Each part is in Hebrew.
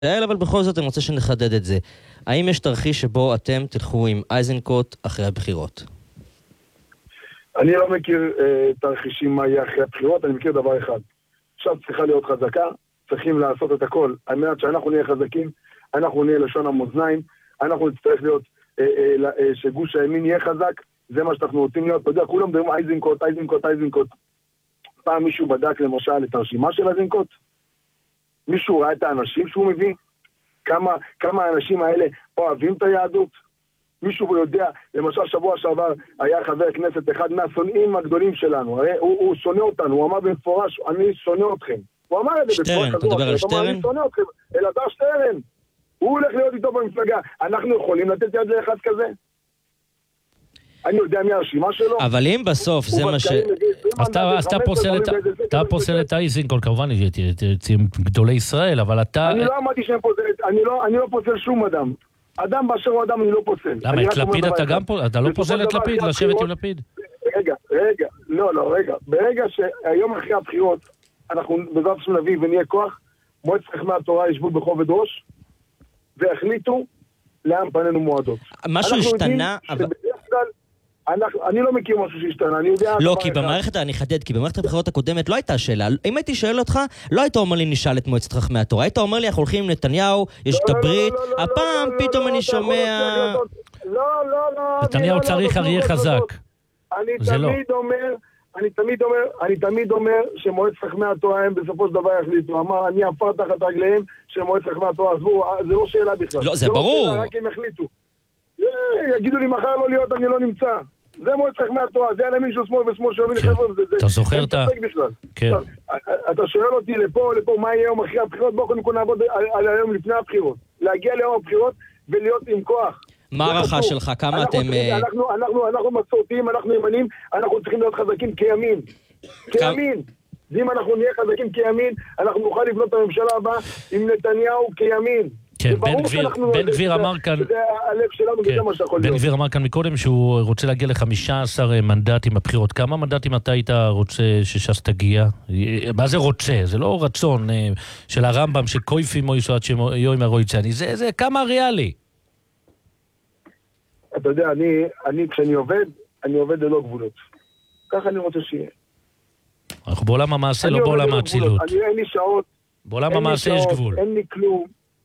אבל בכל זאת אני רוצה שנחדד את זה. האם יש תרחיש שבו אתם תלכו עם איזנקוט אחרי הבחירות? אני לא מכיר תרחישים מה יהיה אחרי הבחירות, אני מכיר דבר אחד. עכשיו צריכה להיות חזקה, צריכים לעשות את הכל, על מנת שאנחנו נהיה חזקים, אנחנו נהיה לשון המאזניים, אנחנו נצטרך להיות, שגוש הימין יהיה חזק, זה מה שאנחנו רוצים להיות. אתה יודע, כולם מדברים איזנקוט, איזנקוט, איזנקוט. פעם מישהו בדק למשל את הרשימה של איזנקוט? מישהו ראה את האנשים שהוא מביא? כמה האנשים האלה אוהבים את היהדות? מישהו יודע, למשל שבוע שעבר היה חבר כנסת אחד מהשונאים הגדולים שלנו, הוא שונא אותנו, הוא אמר במפורש, אני שונא אתכם. הוא אמר את זה שטרן, אתה מדבר על שטרן? אני שונא אתכם, אלעזר שטרן. הוא הולך להיות איתו במפלגה. אנחנו יכולים לתת יד לאחד כזה? אני יודע מי הרשימה שלו. אבל אם בסוף זה מה ש... אז אתה פוסל את איזנקוט, כמובן, גדולי ישראל, אבל אתה... אני לא אמרתי שהם פוסלת, אני לא פוסל שום אדם. אדם באשר הוא אדם אני לא פוסל. למה, את לפיד אתה גם פוסל? אתה לא פוסל את לפיד, לשבת עם לפיד? רגע. ברגע שהיום אחרי הבחירות, אנחנו בעזרת השם נביא ונהיה כוח, מועצת חכמי התורה ישבו בכובד ראש, והחליטו לאן פנינו מועדות. משהו השתנה, אבל... אני לא מכיר משהו שהשתנה, אני יודע... לא, כי במערכת, אני חדד, כי במערכת הבחירות הקודמת לא הייתה שאלה. אם הייתי שואל אותך, לא היית אומר לי נשאל את מועצת חכמי התורה, היית אומר לי, אנחנו הולכים עם נתניהו, יש את הברית, הפעם פתאום אני שומע... לא, נתניהו צריך אריה חזק. אני תמיד אומר שמועצת חכמי התורה הם בסופו של דבר יחליטו. אמר, אני אפר תחת רגליהם שמועצת חכמי התורה עזבו, זה לא שאלה בכלל. לא, זה ברור. רק הם החליטו. יגידו לי מחר לא להיות, אני לא נמצא. זה מועצת חכמי התורה, זה על מישהו שמאל ושמאל שאומרים לי חבר'ה, אתה זוכר את ה... כן. אתה שואל אותי לפה, מה יהיה יום אחרי הבחירות, בואו קודם כל נעבוד על היום לפני הבחירות. להגיע ליום הבחירות ולהיות עם כוח. מה הערכה שלך? כמה אתם... אנחנו מסורתיים, אנחנו ימנים, אנחנו צריכים להיות חזקים כימין. כימין. אם אנחנו נהיה חזקים כימין, אנחנו נוכל לבנות את הממשלה הבאה עם נתניהו כימין. כן, בן גביר אמר כאן... זה הלב שלנו וזה מה שיכול להיות. בן גביר אמר כאן מקודם שהוא רוצה להגיע ל-15 מנדטים בבחירות. כמה מנדטים אתה היית רוצה שש"ס תגיע? מה זה רוצה? זה לא רצון של הרמב"ם שקויפים או ישועת שיום הרויצני. זה כמה ריאלי. אתה יודע, אני כשאני עובד, אני עובד ללא גבולות. ככה אני רוצה שיהיה. אנחנו בעולם המעשה, לא בעולם האצילות. אין לי שעות. בעולם המעשה יש גבול. אין לי כלום.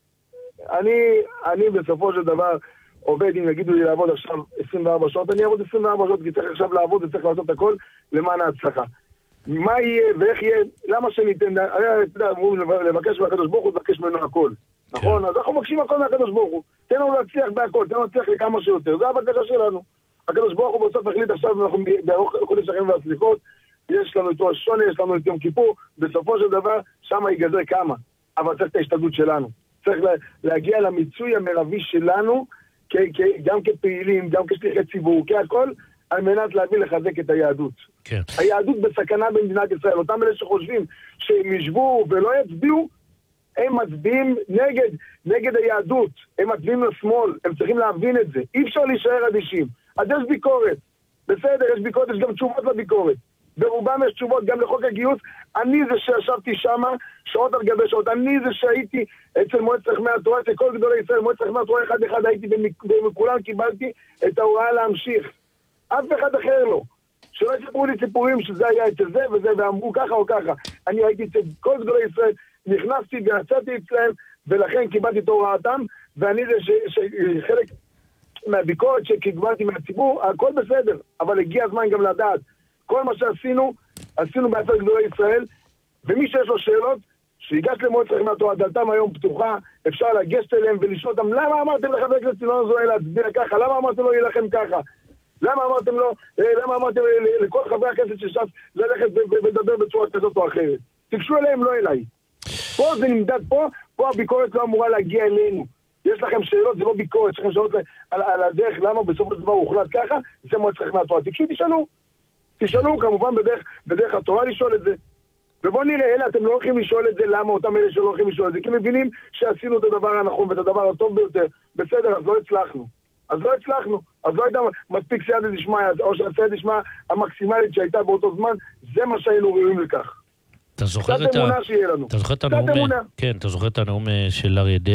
אני בסופו של דבר עובד, אם יגידו לי לעבוד עכשיו 24 שעות, אני אעבוד 24 שעות, כי צריך עכשיו לעבוד וצריך לעשות הכל למען ההצלחה. מה יהיה ואיך יהיה, למה שניתן, אתה יודע, אמרו לבקש מהקדוש ברוך הוא, לבקש ממנו הכל. נכון? אז אנחנו מבקשים הכל מהקדוש ברוך הוא. תן לנו להצליח בהכל, תן לנו להצליח לכמה שיותר. זה הבקשה שלנו. הקדוש ברוך הוא בסוף החליט עכשיו, אנחנו בחודש החיים והסליחות, יש לנו את ראש השונה, יש לנו את יום כיפור, בסופו של דבר, שם ייגזר כמה. אבל צריך את ההשתדלות שלנו. צריך להגיע למיצוי המרבי שלנו, גם כפעילים, גם כשליחי ציבור, כהכל, על מנת להביא לחזק את היהדות. כן. היהדות בסכנה במדינת ישראל. אותם אלה שחושבים שהם ישבו ולא יצביעו, הם מצביעים נגד היהדות. הם מצביעים לשמאל. הם צריכים להבין את זה. אי אפשר להישאר אדישים. אז יש ביקורת. בסדר, יש ביקורת, יש גם תשובות לביקורת. ברובם יש תשובות גם לחוק הגיוס. אני זה שישבתי שם שעות על גבי שעות. אני זה שהייתי אצל מועצת חכמי התורה, אצל כל גדולי ישראל, מועצת חכמי התורה אחד הייתי, ומכולם קיבלתי את ההוראה להמשיך. אף אחד אחר לא. שלא יספרו לי סיפורים שזה היה אצל זה וזה, ואמרו ככה או ככה. אני הייתי אצל כל גדולי ישראל, נכנסתי ויצאתי אצלם, ולכן קיבלתי את הוראתם, ואני זה שחלק מהביקורת שקיבלתי מהציבור, הכל בסדר, אבל הגיע הזמן גם לדעת. כל מה שעשינו, עשינו בעצם גדולי ישראל, ומי שיש לו שאלות, שיגש למועצת חכמי התורה, דלתם היום פתוחה, אפשר לגשת אליהם ולשאול אותם, למה אמרתם לחבר הכנסת ינון אזולאי להצביע ככה? למה אמרתם לו יילחם ככה? למה אמרתם לכל חברי הכנסת שש"ס ללכת ולדבר בצורה כזאת או אחרת? תקשו אליהם, לא אליי. פה זה נמדד פה הביקורת לא אמורה להגיע אלינו. יש לכם שאלות, זה לא ביקורת, יש לכם שאלות על הדרך, למה בסופו של דבר הוחלט ככה, זה מועצת חכמי התורה. תשאלו כמובן בדרך התורה לשאול את זה. ובואו נראה, אלה אתם לא הולכים לשאול את זה, למה אותם אלה שלא הולכים לשאול את זה? כי מבינים שעשינו את הדבר הנכון ואת הדבר הטוב ביותר. בסדר, אז לא הצלחנו. אז לא הייתה מספיק סייעתא דשמיא, או שהסייעתא דשמיא המקסימלית שהייתה באותו זמן, זה מה שהיינו ראויים לכך. אתה זוכר קצת אמונה שיהיה לנו. אתה זוכר את קצת הנאום, אמונה. כן, אתה זוכר את הנאום של אריה דרעי